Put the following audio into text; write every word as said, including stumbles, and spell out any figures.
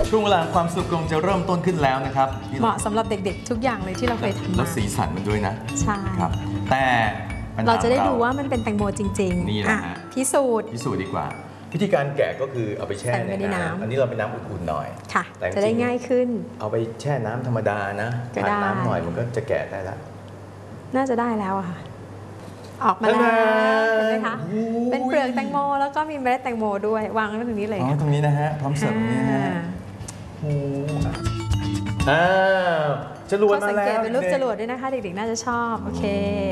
ช่วงเวลาความสุขกำลังจะเริ่มต้นขึ้นแล้วนะครับเหมาะสำหรับเด็กๆทุกอย่างเลยที่เราเคยทำแล้มาวสีสันมันด้วยนะใช่ครับแต่ปัญหเราจะได้ดูของว่ามันเป็นแตงโมจริงๆนี่แหละอ่ะฮะพิสูจน์พิสูจน์ดีกว่า วิธีการแกะก็คือเอาไปแช่ใส่ไปในในน้ำน้ำอันนี้เราเป็นน้ำอุ่นๆหน่อยค่ะแต่จริงๆจะได้ง่ายขึ้นเอาไปแช่น้ำธรรมดานะก็ได้ผ่านน้ำหน่อยมันก็จะแกะได้แล้วน่าจะได้แล้วอะค่ะ ออกมาแล้วเห็นไหมคะโอ้ยเป็นเปลือกแตงโมแล้วก็มีเมล็ดแตงโมด้วย วางไว้ตรงนี้เลยอ๋อค่ะตรงนี้นะฮะพร้อมเสิร์ฟนี่นะฮะอ่าโอ้อ้าวจรวดเขามาสังแล้วเกตเป็นรูปด็กๆจรวดด้วยนะคะ เด็กๆน่าจะชอบ โอเค